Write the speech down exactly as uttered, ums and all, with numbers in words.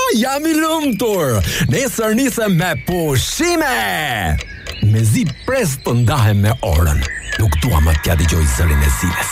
jam i lumtur. Nesër nisem me pushime. Mezi pres të ndahem me orën. Nuk dua më t'ja dëgjoj zërin e Ziles.